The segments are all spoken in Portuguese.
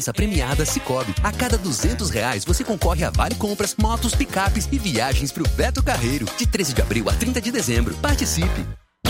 Premiada Sicoob. A cada R$200 você concorre a vale compras, motos, picapes e viagens pro Beto Carreiro. De 13 de abril a 30 de dezembro. Participe!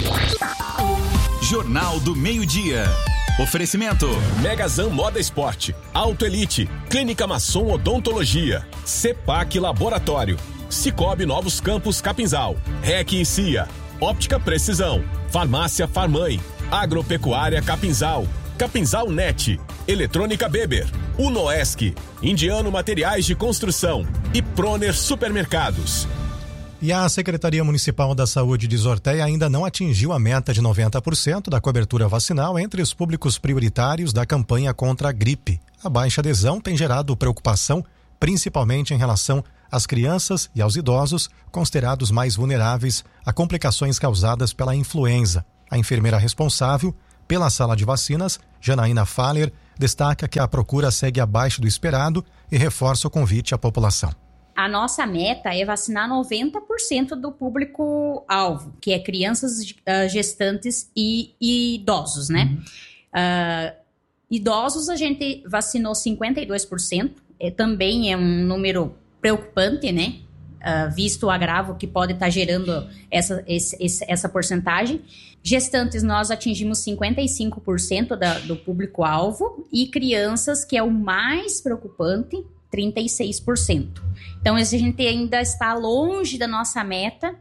Jornal do Meio-Dia. Oferecimento: Megazan Moda Esporte, Auto Elite, Clínica Masson Odontologia, Cepac Laboratório, Sicoob Novos Campos Capinzal, REC e CIA, Óptica Precisão, Farmácia Farmãe, Agropecuária Capinzal, Capinzal Net, Eletrônica Beber, Unoesc, Indiano Materiais de Construção e Proner Supermercados. E a Secretaria Municipal da Saúde de Zortéia ainda não atingiu a meta de 90% da cobertura vacinal entre os públicos prioritários da campanha contra a gripe. A baixa adesão tem gerado preocupação, principalmente em relação às crianças e aos idosos, considerados mais vulneráveis a complicações causadas pela influenza. A enfermeira responsável pela sala de vacinas, Janaína Faller, destaca que a procura segue abaixo do esperado e reforça o convite à população. A nossa meta é vacinar 90% do público-alvo, que é crianças, gestantes e idosos, né? Idosos a gente vacinou 52%, também é um número preocupante, né? Visto o agravo que pode estar gerando essa porcentagem. Gestantes, nós atingimos 55% do público-alvo e crianças, que é o mais preocupante, 36%. Então, a gente ainda está longe da nossa meta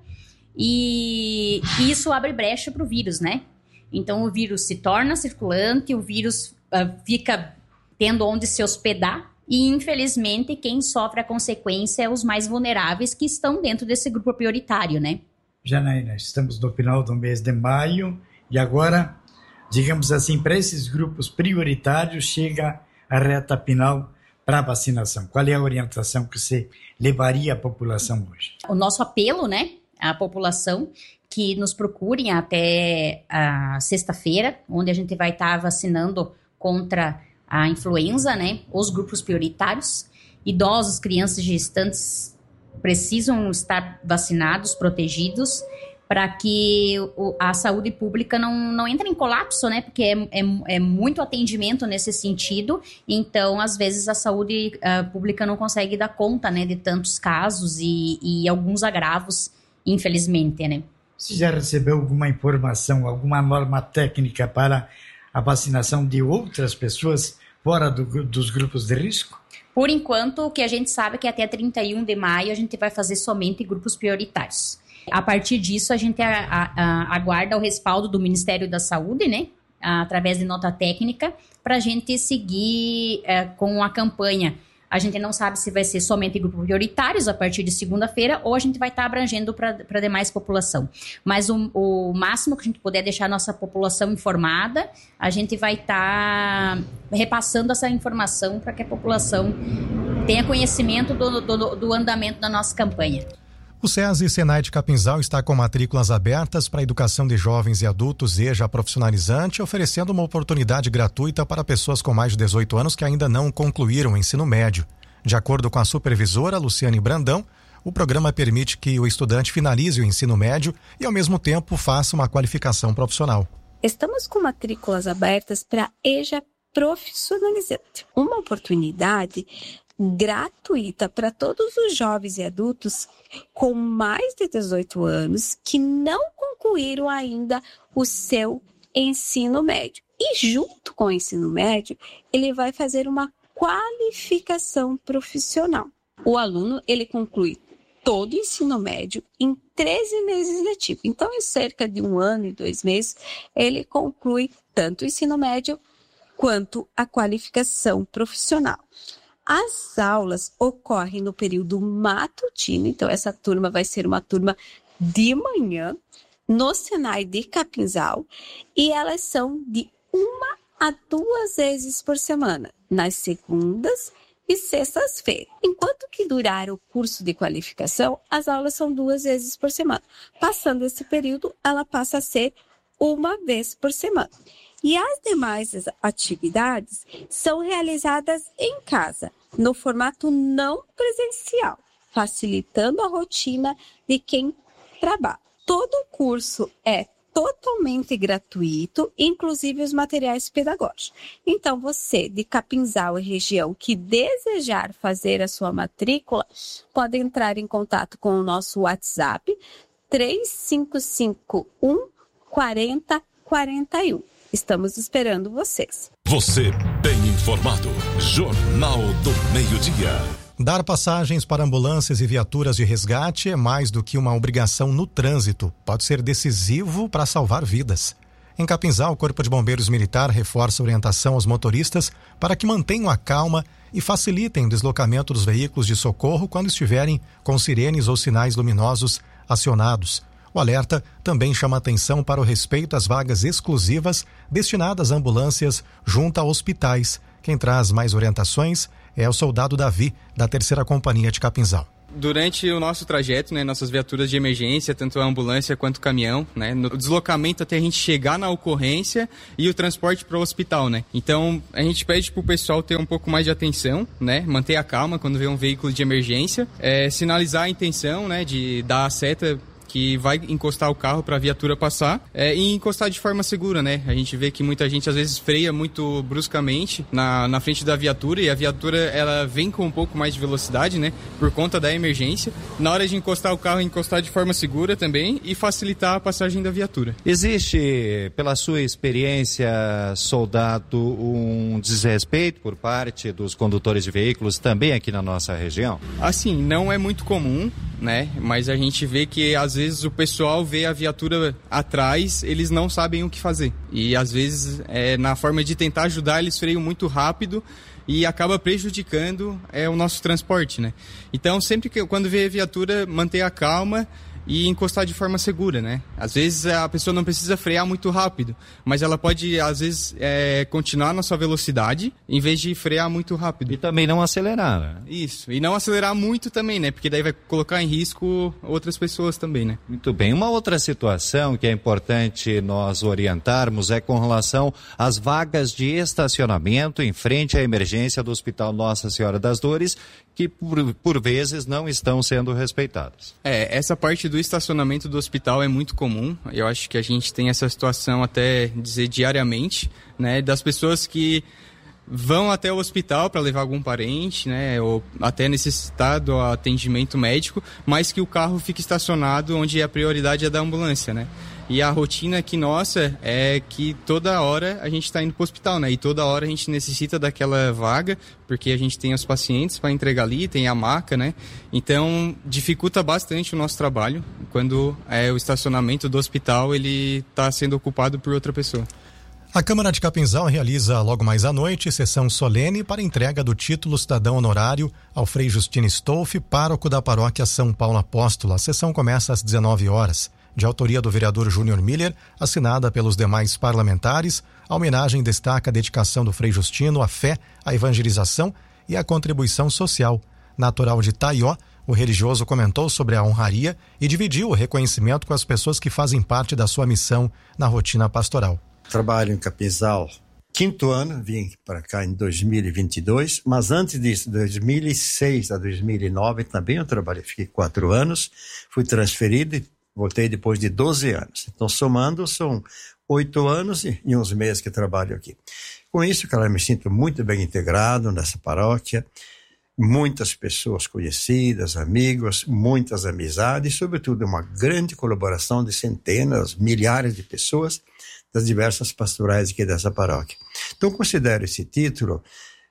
e isso abre brecha para o vírus, né? Então, o vírus se torna circulante, o vírus fica tendo onde se hospedar e, infelizmente, quem sofre a consequência é os mais vulneráveis que estão dentro desse grupo prioritário, né? Janaína, estamos no final do mês de maio e agora, digamos assim, para esses grupos prioritários chega a reta final para a vacinação. Qual é a orientação que você levaria à população hoje? O nosso apelo, né, à população que nos procurem até a sexta-feira, onde a gente vai estar vacinando contra a influenza, né, os grupos prioritários. Idosos, crianças e gestantes precisam estar vacinados, protegidos, para que a saúde pública não entre em colapso, né? Porque é muito atendimento nesse sentido, então, às vezes, a saúde pública não consegue dar conta, né, de tantos casos e alguns agravos, infelizmente, né? Você já recebeu alguma informação, alguma norma técnica para a vacinação de outras pessoas fora dos grupos de risco? Por enquanto, o que a gente sabe é que até 31 de maio a gente vai fazer somente grupos prioritários. A partir disso, a gente aguarda o respaldo do Ministério da Saúde, né, através de nota técnica, para a gente seguir com a campanha. A gente não sabe se vai ser somente grupos prioritários a partir de segunda-feira ou a gente vai estar abrangendo para demais população. Mas o máximo que a gente puder deixar a nossa população informada, a gente vai estar repassando essa informação para que a população tenha conhecimento do andamento da nossa campanha. O SESI Senai de Capinzal está com matrículas abertas para a educação de jovens e adultos EJA profissionalizante, oferecendo uma oportunidade gratuita para pessoas com mais de 18 anos que ainda não concluíram o ensino médio. De acordo com a supervisora Luciane Brandão, o programa permite que o estudante finalize o ensino médio e, ao mesmo tempo, faça uma qualificação profissional. Estamos com matrículas abertas para EJA profissionalizante, uma oportunidade gratuita para todos os jovens e adultos com mais de 18 anos que não concluíram ainda o seu ensino médio. E junto com o ensino médio, ele vai fazer uma qualificação profissional. O aluno, ele conclui todo o ensino médio em 13 meses letivos. Então, em cerca de 1 ano e 2 meses, ele conclui tanto o ensino médio quanto a qualificação profissional. As aulas ocorrem no período matutino, então essa turma vai ser uma turma de manhã, no Senai de Capinzal, e elas são de 1 a 2 vezes por semana, nas segundas e sextas-feiras. Enquanto que durar o curso de qualificação, as aulas são 2 vezes por semana. Passando esse período, ela passa a ser 1 vez por semana. E as demais atividades são realizadas em casa, no formato não presencial, facilitando a rotina de quem trabalha. Todo o curso é totalmente gratuito, inclusive os materiais pedagógicos. Então, você de Capinzal e região que desejar fazer a sua matrícula, pode entrar em contato com o nosso WhatsApp 3551 4041. Estamos esperando vocês. Você bem informado. Jornal do Meio-Dia. Dar passagens para ambulâncias e viaturas de resgate é mais do que uma obrigação no trânsito. Pode ser decisivo para salvar vidas. Em Capinzal, o Corpo de Bombeiros Militar reforça a orientação aos motoristas para que mantenham a calma e facilitem o deslocamento dos veículos de socorro quando estiverem com sirenes ou sinais luminosos acionados. O alerta também chama atenção para o respeito às vagas exclusivas destinadas a ambulâncias junto a hospitais. Quem traz mais orientações é o soldado Davi, da 3ª Companhia de Capinzal. Durante o nosso trajeto, nossas viaturas de emergência, tanto a ambulância quanto o caminhão, no deslocamento até a gente chegar na ocorrência e o transporte para o hospital, Então, a gente pede para o pessoal ter um pouco mais de atenção, manter a calma quando vê um veículo de emergência, sinalizar a intenção, de dar a seta que vai encostar o carro para a viatura passar e encostar de forma segura, A gente vê que muita gente às vezes freia muito bruscamente na frente da viatura e a viatura ela vem com um pouco mais de velocidade, por conta da emergência. Na hora de encostar o carro, encostar de forma segura também e facilitar a passagem da viatura. Existe, pela sua experiência, soldado, um desrespeito por parte dos condutores de veículos também aqui na nossa região? Assim, não é muito comum, mas a gente vê que às vezes o pessoal vê a viatura atrás, eles não sabem o que fazer. E às vezes, na forma de tentar ajudar, eles freiam muito rápido e acaba prejudicando o nosso transporte, Então, sempre que quando vê a viatura, manter a calma e encostar de forma segura, Às vezes a pessoa não precisa frear muito rápido, mas ela pode, às vezes, continuar na sua velocidade, em vez de frear muito rápido. E também não acelerar, Isso, e não acelerar muito também, Porque daí vai colocar em risco outras pessoas também, Muito bem. Uma outra situação que é importante nós orientarmos é com relação às vagas de estacionamento em frente à emergência do Hospital Nossa Senhora das Dores, que por vezes não estão sendo respeitadas. Essa parte do estacionamento do hospital é muito comum. Eu acho que a gente tem essa situação até dizer diariamente, das pessoas que vão até o hospital para levar algum parente, ou até necessitar do atendimento médico, mas que o carro fica estacionado onde a prioridade é da ambulância, E a rotina aqui nossa é que toda hora a gente está indo para o hospital, E toda hora a gente necessita daquela vaga, porque a gente tem os pacientes para entregar ali, tem a maca, Então, dificulta bastante o nosso trabalho quando o estacionamento do hospital ele está sendo ocupado por outra pessoa. A Câmara de Capinzal realiza logo mais à noite sessão solene para entrega do título cidadão honorário ao Frei Justino Stolfi, pároco da paróquia São Paulo Apóstolo. A sessão começa às 19 horas. De autoria do vereador Júnior Miller, assinada pelos demais parlamentares, a homenagem destaca a dedicação do Frei Justino à fé, à evangelização e à contribuição social. Natural de Taió, o religioso comentou sobre a honraria e dividiu o reconhecimento com as pessoas que fazem parte da sua missão na rotina pastoral. Trabalho em Capinzal, 5º ano, vim para cá em 2022, mas antes disso, 2006 a 2009 também eu trabalhei, fiquei 4 anos, fui transferido e voltei depois de 12 anos. Então, somando, são 8 anos e uns meses que trabalho aqui. Com isso, cara, eu me sinto muito bem integrado nessa paróquia, muitas pessoas conhecidas, amigos, muitas amizades, e, sobretudo, uma grande colaboração de centenas, milhares de pessoas das diversas pastorais aqui dessa paróquia. Então, considero esse título,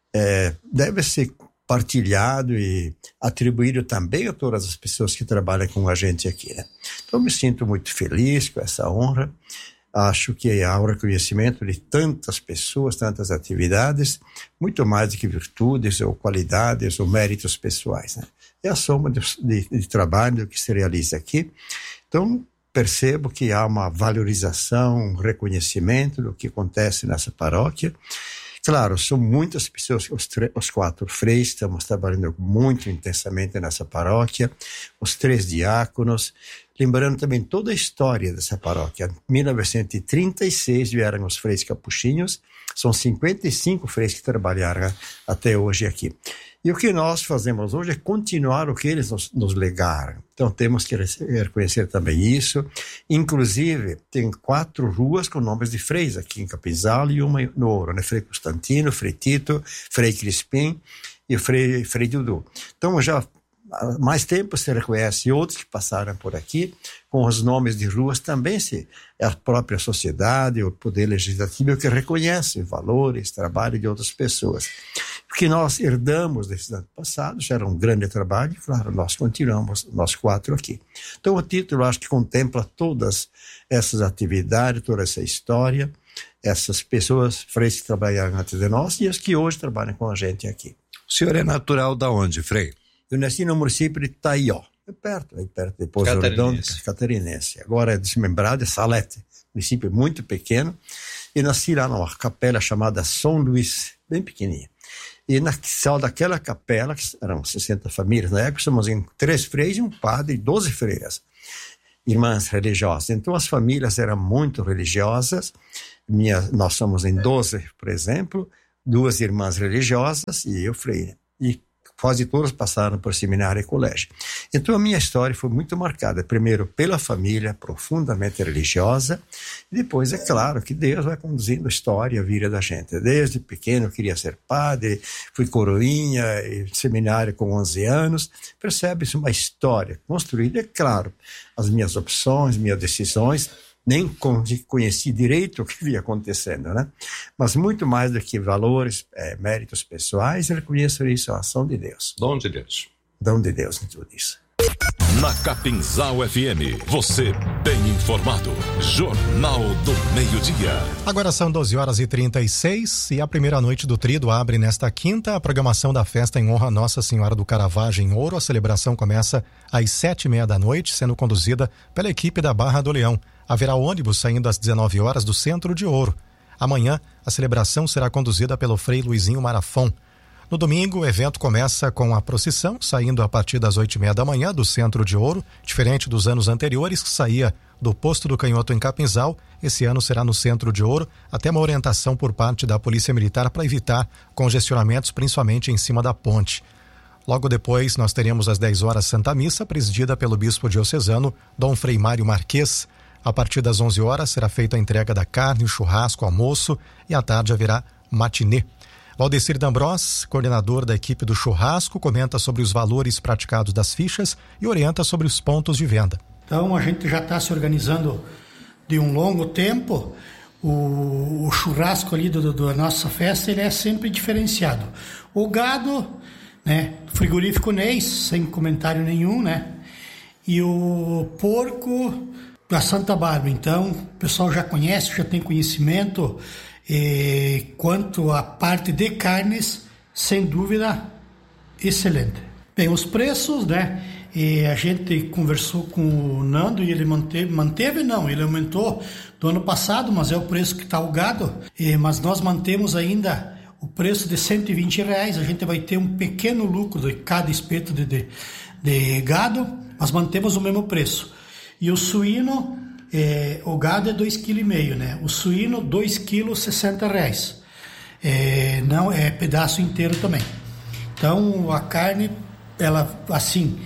deve ser partilhado e atribuído também a todas as pessoas que trabalham com a gente aqui, Então, me sinto muito feliz com essa honra. Acho que há o reconhecimento de tantas pessoas, tantas atividades, muito mais do que virtudes ou qualidades ou méritos pessoais, É a soma de trabalho que se realiza aqui. Então, percebo que há uma valorização, um reconhecimento do que acontece nessa paróquia. Claro, são muitas pessoas, os 4 freis, estamos trabalhando muito intensamente nessa paróquia, os 3 diáconos, lembrando também toda a história dessa paróquia. Em 1936 vieram os freis capuchinhos, são 55 freis que trabalharam até hoje aqui. E o que nós fazemos hoje é continuar o que eles nos legaram. Então temos que reconhecer também isso. Inclusive, tem 4 ruas com nomes de freis aqui em Capinzal e uma no Ouro, né? Frei Constantino, Frei Tito, Frei Crispim e o Frei Dudu. Então já há mais tempo se reconhece outros que passaram por aqui com os nomes de ruas também, a própria sociedade, o poder legislativo que reconhece valores, trabalho de outras pessoas. Porque nós herdamos desses anos passados, já era um grande trabalho, e claro, nós continuamos, nós 4 aqui. Então o título acho que contempla todas essas atividades, toda essa história, essas pessoas freis que trabalharam antes de nós e as que hoje trabalham com a gente aqui. O senhor é natural da onde, Frei? Eu nasci no município de Taió, aí perto de Pouso Redondo, catarinense. Agora é desmembrado, é Salete, município muito pequeno. E nasci lá numa capela chamada São Luís, bem pequenininha. E na sala daquela capela, que eram 60 famílias na época, somos em 3 freis e um padre e 12 freiras, irmãs religiosas. Então as famílias eram muito religiosas. Nós somos em 12, por exemplo, 2 irmãs religiosas e eu freira. E quase todos passaram por seminário e colégio. Então a minha história foi muito marcada, primeiro pela família profundamente religiosa, e depois é claro que Deus vai conduzindo a história, a vida da gente. Desde pequeno eu queria ser padre, fui coroinha, seminário com 11 anos, percebe-se uma história construída, é claro, as minhas opções, minhas decisões, nem conheci direito o que ia acontecendo, né? Mas muito mais do que valores, méritos pessoais, eu reconheço isso, a ação de Deus. Dom de Deus. Dom de Deus em tudo isso. Na Capinzal FM, você bem informado. Jornal do Meio-Dia. Agora são 12h36 e a primeira noite do Tríduo abre nesta quinta a programação da festa em honra a Nossa Senhora do Caravaggio em Ouro. A celebração começa às 7h30 da noite, sendo conduzida pela equipe da Barra do Leão. Haverá ônibus saindo às 19 horas do Centro de Ouro. Amanhã, a celebração será conduzida pelo Frei Luizinho Marafon. No domingo, o evento começa com a procissão, saindo a partir das 8h30 da manhã do Centro de Ouro, diferente dos anos anteriores, que saía do Posto do Canhoto em Capinzal. Esse ano será no Centro de Ouro, até uma orientação por parte da Polícia Militar para evitar congestionamentos, principalmente em cima da ponte. Logo depois, nós teremos às 10 horas Santa Missa, presidida pelo Bispo Diocesano, Dom Frei Mário Marques. A partir das 11 horas será feita a entrega da carne, o churrasco, o almoço e à tarde haverá matinê. Valdecir D'Ambros, coordenador da equipe do churrasco, comenta sobre os valores praticados das fichas e orienta sobre os pontos de venda. Então a gente já está se organizando de um longo tempo. O churrasco ali da nossa festa ele é sempre diferenciado. O gado, né, frigorífico Neis, sem comentário nenhum, né? E o porco da Santa Bárbara. Então o pessoal já conhece, já tem conhecimento. Quanto à parte de carnes, sem dúvida, excelente. Bem, os preços, né? A gente conversou com o Nando e ele ele aumentou do ano passado, mas é o preço que está o gado. Mas nós mantemos ainda o preço de R$120. A gente vai ter um pequeno lucro de cada espeto de gado, mas mantemos o mesmo preço. E o suíno, o gado é 2,5 kg, né? O suíno, 2 kg, R$60. Não é pedaço inteiro também. Então, a carne, ela, assim,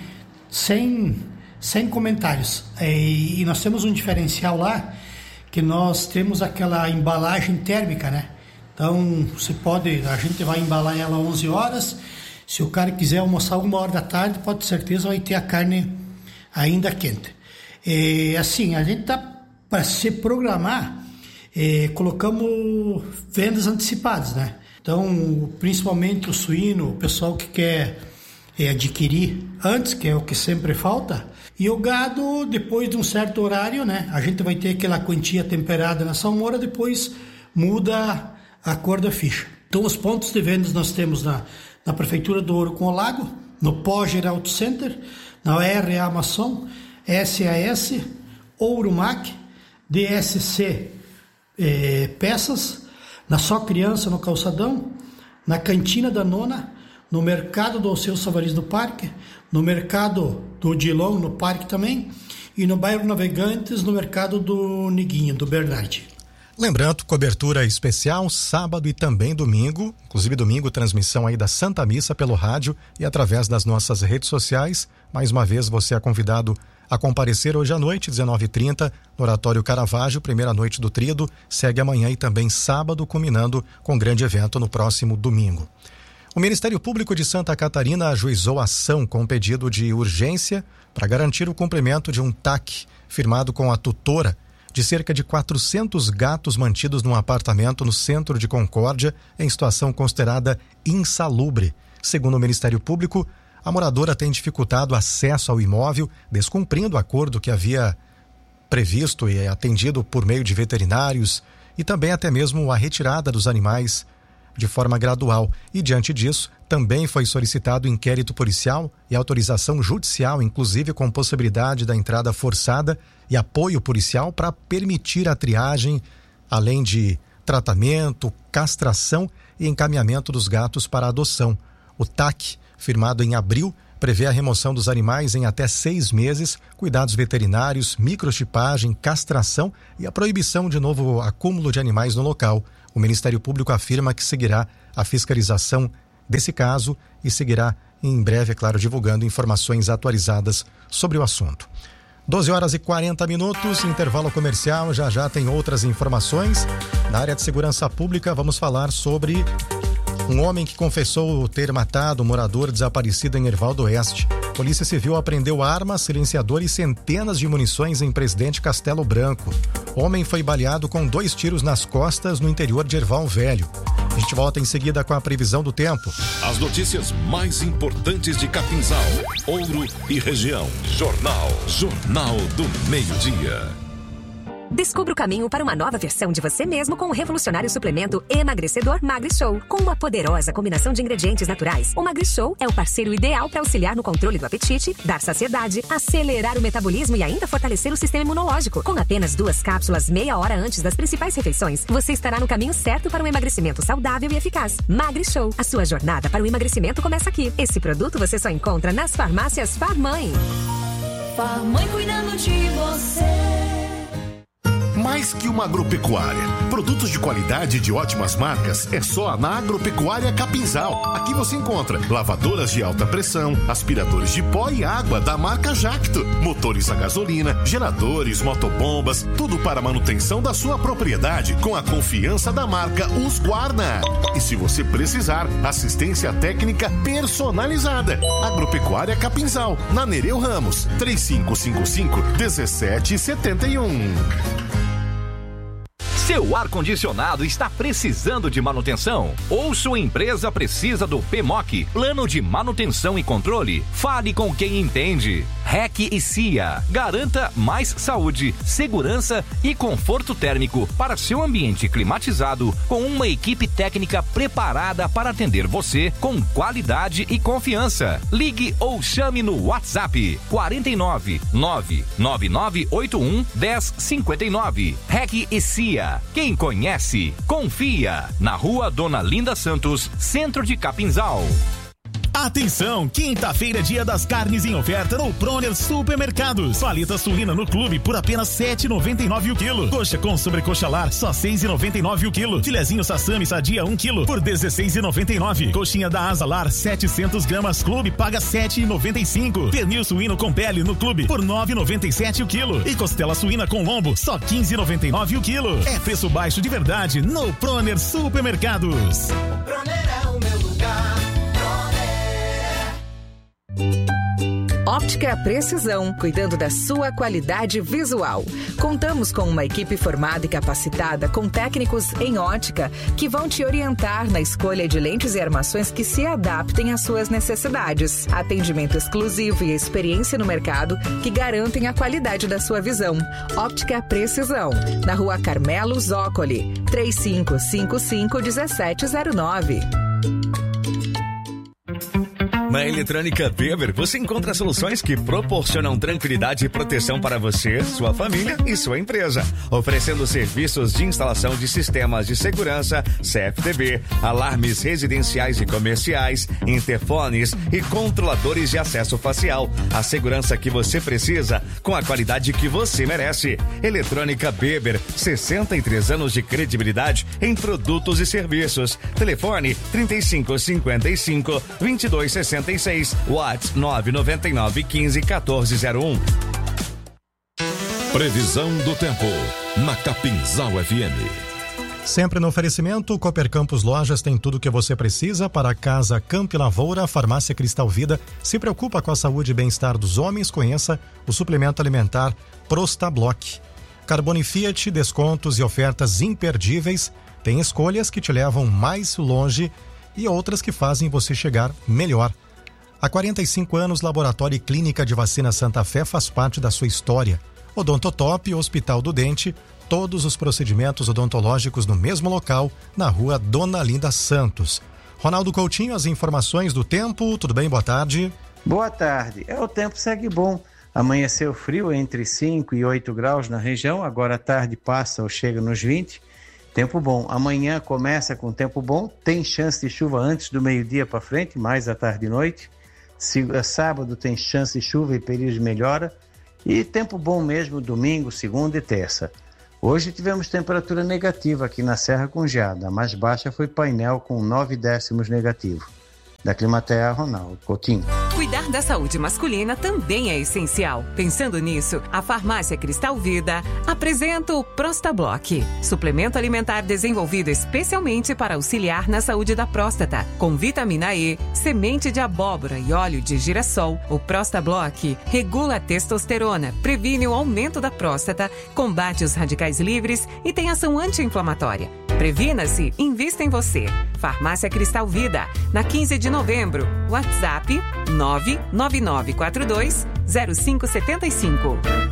sem comentários. E nós temos um diferencial lá, que nós temos aquela embalagem térmica, né? Então, a gente vai embalar ela 11 horas. Se o cara quiser almoçar 1h da tarde, pode ter certeza vai ter a carne ainda quente. Assim, a gente está para se programar, colocamos vendas antecipadas, né? Então, principalmente o suíno, o pessoal que quer adquirir antes, que é o que sempre falta, e o gado, depois de um certo horário, né? A gente vai ter aquela quantia temperada na salmoura, depois muda a cor da ficha. Então, os pontos de vendas nós temos na Prefeitura do Ouro com o Lago, no Pogger Auto Center, na RA Maçom, SAS, Ourumac, DSC Peças, na Só Criança no Calçadão, na Cantina da Nona, no Mercado do Alceu Savariz do Parque, no Mercado do Odilon no Parque também, e no Bairro Navegantes, no Mercado do Niguinho, do Bernardi. Lembrando, cobertura especial sábado e também domingo, inclusive domingo, transmissão aí da Santa Missa pelo rádio e através das nossas redes sociais. Mais uma vez, você é convidado a comparecer hoje à noite, 19h30, no Oratório Caravaggio, primeira noite do Tríodo, segue amanhã e também sábado, culminando com um grande evento no próximo domingo. O Ministério Público de Santa Catarina ajuizou ação com pedido de urgência para garantir o cumprimento de um TAC firmado com a tutora de cerca de 400 gatos mantidos num apartamento no centro de Concórdia em situação considerada insalubre. Segundo o Ministério Público, a moradora tem dificultado acesso ao imóvel, descumprindo o acordo que havia previsto e atendido por meio de veterinários e também até mesmo a retirada dos animais de forma gradual. E diante disso, também foi solicitado inquérito policial e autorização judicial, inclusive com possibilidade da entrada forçada e apoio policial para permitir a triagem, além de tratamento, castração e encaminhamento dos gatos para adoção. O TAC, firmado em abril, prevê a remoção dos animais em até 6 meses, cuidados veterinários, microchipagem, castração e a proibição de novo acúmulo de animais no local. O Ministério Público afirma que seguirá a fiscalização desse caso e seguirá em breve, é claro, divulgando informações atualizadas sobre o assunto. 12h40, intervalo comercial, já tem outras informações. Na área de segurança pública, vamos falar sobre um homem que confessou ter matado um morador desaparecido em Hervaldo Oeste. Polícia Civil apreendeu arma, silenciador e centenas de munições em Presidente Castelo Branco. O homem foi baleado com 2 tiros nas costas no interior de Erval Velho. A gente volta em seguida com a previsão do tempo. As notícias mais importantes de Capinzal, Ouro e região. Jornal do Meio-Dia. Descubra o caminho para uma nova versão de você mesmo com o revolucionário suplemento emagrecedor MagriShow. Com uma poderosa combinação de ingredientes naturais, o MagriShow é o parceiro ideal para auxiliar no controle do apetite, dar saciedade, acelerar o metabolismo e ainda fortalecer o sistema imunológico. Com apenas 2 cápsulas meia hora antes das principais refeições, você estará no caminho certo para um emagrecimento saudável e eficaz. MagriShow, a sua jornada para o emagrecimento começa aqui. Esse produto você só encontra nas farmácias Farmãe. Farmãe cuidando de você. Mais que uma agropecuária. Produtos de qualidade e de ótimas marcas é só na Agropecuária Capinzal. Aqui você encontra lavadoras de alta pressão, aspiradores de pó e água da marca Jacto, motores a gasolina, geradores, motobombas, tudo para a manutenção da sua propriedade com a confiança da marca Husqvarna. E se você precisar, assistência técnica personalizada. Agropecuária Capinzal, na Nereu Ramos, 3555-1771. Seu ar-condicionado está precisando de manutenção? Ou sua empresa precisa do PMOC, Plano de Manutenção e Controle? Fale com quem entende. REC e CIA. Garanta mais saúde, segurança e conforto térmico para seu ambiente climatizado com uma equipe técnica preparada para atender você com qualidade e confiança. Ligue ou chame no WhatsApp 49 99981 1059. REC e CIA. Quem conhece, confia. Na Rua Dona Linda Santos, Centro de Capinzal. Atenção, quinta-feira é dia das carnes em oferta no Proner Supermercados. Paleta suína no clube por apenas R$7,99 o quilo. Coxa com sobrecoxa lar só R$6,99 o quilo. Filezinho sassami sadia 1 quilo por R$16,99. Coxinha da asa lar 700 gramas clube paga R$7,95. Pernil suíno com pele no clube por R$9,97 o quilo. E costela suína com lombo só R$15,99 o quilo. É preço baixo de verdade no Proner Supermercados. Proner é o meu lugar. Óptica Precisão, cuidando da sua qualidade visual. Contamos com uma equipe formada e capacitada com técnicos em ótica que vão te orientar na escolha de lentes e armações que se adaptem às suas necessidades. Atendimento exclusivo e experiência no mercado que garantem a qualidade da sua visão. Óptica Precisão, na Rua Carmelo Zócoli, 3555-1709. Na Eletrônica Weber, você encontra soluções que proporcionam tranquilidade e proteção para você, sua família e sua empresa. Oferecendo serviços de instalação de sistemas de segurança, CFTV, alarmes residenciais e comerciais, interfones e controladores de acesso facial. A segurança que você precisa, com a qualidade que você merece. Eletrônica Weber, 63 anos de credibilidade em produtos e serviços. Telefone 3555-2266. WhatsApp 999-15-1401. Previsão do tempo na Capinzal FM. Sempre no oferecimento, Cooper Campos Lojas tem tudo o que você precisa para a casa Campo e Lavoura. Farmácia Cristal Vida se preocupa com a saúde e bem-estar dos homens. Conheça o suplemento alimentar Prostablock. Carbone Fiat, descontos e ofertas imperdíveis. Tem escolhas que te levam mais longe e outras que fazem você chegar melhor. Há 45 anos, Laboratório e Clínica de Vacina Santa Fé faz parte da sua história. Odontotop, Hospital do Dente, todos os procedimentos odontológicos no mesmo local, na rua Dona Linda Santos. Ronaldo Coutinho, as informações do tempo. Tudo bem? Boa tarde. Boa tarde. O tempo segue bom. Amanheceu frio entre 5 e 8 graus na região, agora à tarde passa ou chega nos 20. Tempo bom. Amanhã começa com tempo bom, tem chance de chuva antes do meio-dia para frente, mais à tarde e noite. Sábado tem chance de chuva e período de melhora. E tempo bom mesmo domingo, segunda e terça. Hoje tivemos temperatura negativa aqui na Serra com geada. A mais baixa foi Painel com 9 décimos negativo. Da Climatea, Ronaldo Coutinho. Cuidar da saúde masculina também é essencial. Pensando nisso, a Farmácia Cristal Vida apresenta o Prostablock, suplemento alimentar desenvolvido especialmente para auxiliar na saúde da próstata. Com vitamina E, semente de abóbora e óleo de girassol, o Prostablock regula a testosterona, previne o aumento da próstata, combate os radicais livres e tem ação anti-inflamatória. Previna-se, invista em você. Farmácia Cristal Vida, na 15 de novembro. WhatsApp 999420575.